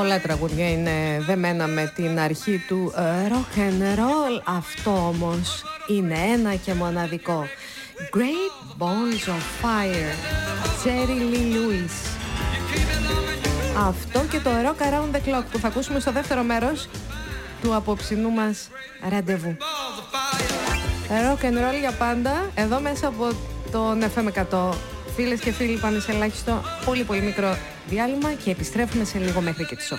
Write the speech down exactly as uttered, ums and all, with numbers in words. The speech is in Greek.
Πολλά τραγούδια είναι δεμένα με την αρχή του uh, rock and roll. Αυτό όμως είναι ένα και μοναδικό. Great Balls of Fire, Jerry Lee Lewis. Αυτό και το Rock Around the Clock που θα ακούσουμε στο δεύτερο μέρος του απόψινού μας ραντεβού. Rock and roll για πάντα, εδώ μέσα από τον εφ εμ εκατό. Φίλες και φίλοι, πάνε σε ελάχιστο πολύ πολύ μικρό διάλειμμα και επιστρέφουμε σε λίγο μέχρι και τις οκτώ.